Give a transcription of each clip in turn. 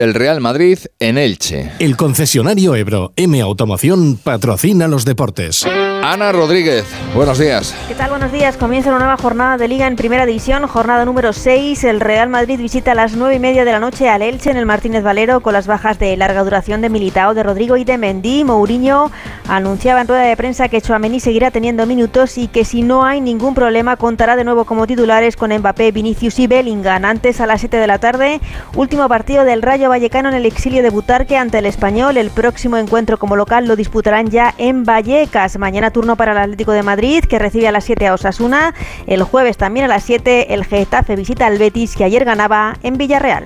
el Real Madrid en Elche. El concesionario Ebro M Automoción patrocina los deportes. Ana Rodríguez, buenos días. ¿Qué tal? Buenos días. Comienza una nueva jornada de Liga en Primera División, jornada número 6. El Real Madrid visita a las 9:30 de la noche al Elche en el Martínez Valero con las bajas de larga duración de Militao, de Rodrigo y de Mendy. Mourinho anunciaba en rueda de prensa que Tchouaméni seguirá teniendo minutos y que si no hay ningún problema contará de nuevo como titulares con Mbappé, Vinicius y Bellingham. Antes, a las 7 de la tarde, último partido del Rayo Vallecano en el exilio de Butarque ante el Español. El próximo encuentro como local lo disputarán ya en Vallecas. Mañana turno para el Atlético de Madrid, que recibe a las 7 a Osasuna. El jueves también a las 7 el Getafe visita al Betis, que ayer ganaba en Villarreal.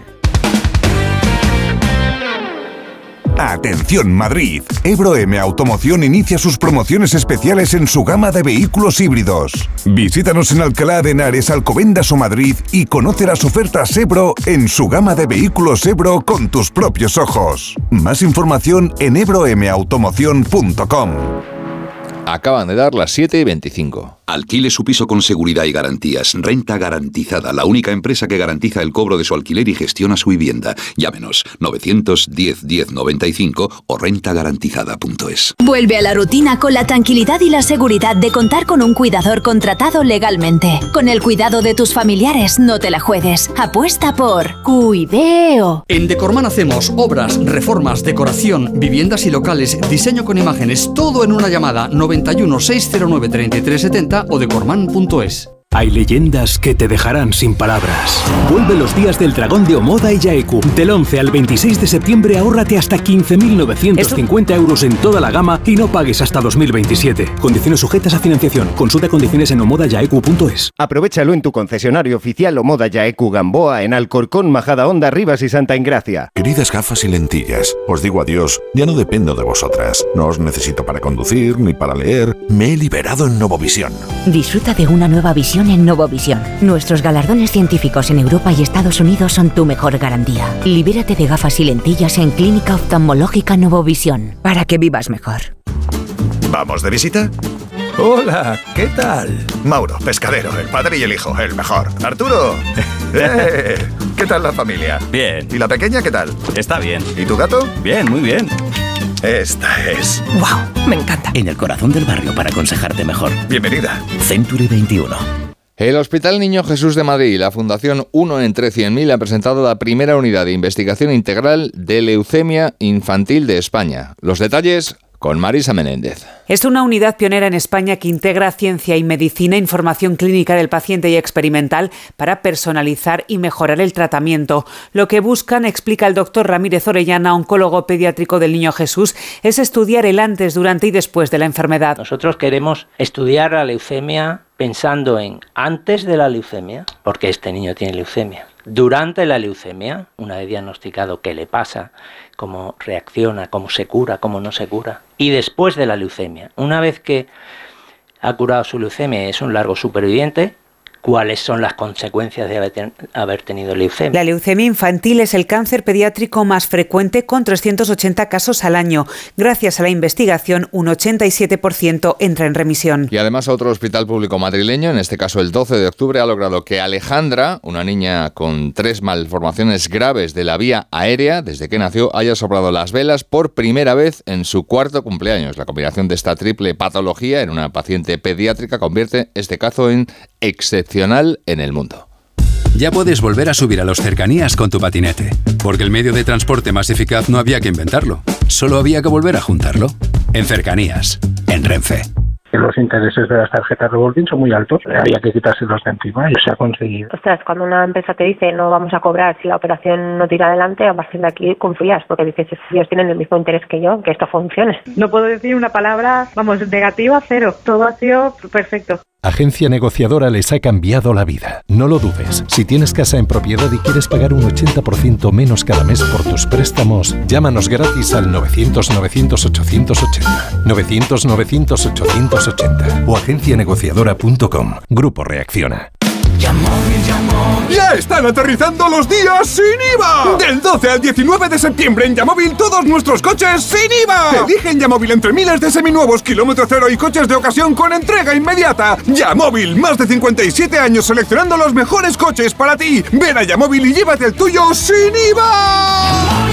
Atención Madrid, Ebro M Automoción inicia sus promociones especiales en su gama de vehículos híbridos. Visítanos en Alcalá de Henares, Alcobendas o Madrid y conoce las ofertas Ebro en su gama de vehículos Ebro con tus propios ojos. Más información en ebromautomoción.com. Acaban de dar las 7:25. Alquile su piso con seguridad y garantías. Renta Garantizada, la única empresa que garantiza el cobro de su alquiler y gestiona su vivienda. Llámenos 910 10 95 o rentagarantizada.es. Vuelve a la rutina con la tranquilidad y la seguridad de contar con un cuidador contratado legalmente. Con el cuidado de tus familiares, no te la juegues. Apuesta por Cuideo. En Decorman hacemos obras, reformas, decoración, viviendas y locales, diseño con imágenes, todo en una llamada 91 609 3370 o decorman.es. Hay leyendas que te dejarán sin palabras. Vuelve los días del dragón de Omoda y Yaeku. Del 11 al 26 de septiembre ahórrate hasta 15.950 euros en toda la gama y no pagues hasta 2027. Condiciones sujetas a financiación. Consulta condiciones en omodayaeku.es. Aprovechalo en tu concesionario oficial Omoda Yaeku Gamboa en Alcorcón, Majadahonda, Rivas y Santa Engracia. Queridas gafas y lentillas, os digo adiós. Ya no dependo de vosotras. No os necesito para conducir ni para leer. Me he liberado en Novovisión. Disfruta de una nueva visión en Novovisión. Nuestros galardones científicos en Europa y Estados Unidos son tu mejor garantía. Libérate de gafas y lentillas en Clínica Oftalmológica Novovisión para que vivas mejor. ¿Vamos de visita? Hola, ¿qué tal? Mauro, pescadero, el padre y el hijo, el mejor. Arturo, ¿qué tal la familia? Bien. ¿Y la pequeña qué tal? Está bien. ¿Y tu gato? Bien, muy bien. Esta es... ¡Wow! Me encanta. En el corazón del barrio para aconsejarte mejor. Bienvenida. Century 21. El Hospital Niño Jesús de Madrid y la Fundación 1 entre 100.000 han presentado la primera unidad de investigación integral de leucemia infantil de España. Los detalles con Marisa Menéndez. Es una unidad pionera en España que integra ciencia y medicina, información clínica del paciente y experimental para personalizar y mejorar el tratamiento. Lo que buscan, explica el doctor Ramírez Orellana, oncólogo pediátrico del Niño Jesús, es estudiar el antes, durante y después de la enfermedad. Nosotros queremos estudiar la leucemia pensando en antes de la leucemia, porque este niño tiene leucemia. Durante la leucemia, una vez diagnosticado qué le pasa, cómo reacciona, cómo se cura, cómo no se cura. Y después de la leucemia, una vez que ha curado su leucemia y es un largo superviviente, ¿cuáles son las consecuencias de haber tenido leucemia? La leucemia infantil es el cáncer pediátrico más frecuente, con 380 casos al año. Gracias a la investigación, un 87% entra en remisión. Y además otro hospital público madrileño, en este caso el 12 de octubre, ha logrado que Alejandra, una niña con 3 malformaciones graves de la vía aérea, desde que nació, haya soplado las velas por primera vez en su 4º cumpleaños. La combinación de esta triple patología en una paciente pediátrica convierte este caso en excepcional en el mundo. Ya puedes volver a subir a los cercanías con tu patinete, porque el medio de transporte más eficaz no había que inventarlo, solo había que volver a juntarlo. En Cercanías, en Renfe. Los intereses de las tarjetas revolving son muy altos, había que quitárselos de encima y se ha conseguido. Ostras, cuando una empresa te dice no vamos a cobrar si la operación no tira adelante, a partir de aquí confías, porque dices, ellos tienen el mismo interés que yo, que esto funcione. No puedo decir una palabra, negativa, cero. Todo ha sido perfecto. Agencia Negociadora les ha cambiado la vida. No lo dudes. Si tienes casa en propiedad y quieres pagar un 80% menos cada mes por tus préstamos, llámanos gratis al 900-900-880. 900-900-880 o agencianegociadora.com. Grupo Reacciona. ¡Ya están aterrizando los días sin IVA! Del 12 al 19 de septiembre en Yamóvil todos nuestros coches sin IVA. Elige en Yamóvil entre miles de seminuevos, kilómetro cero y coches de ocasión con entrega inmediata. Yamóvil, más de 57 años seleccionando los mejores coches para ti. Ven a Yamóvil y llévate el tuyo sin IVA.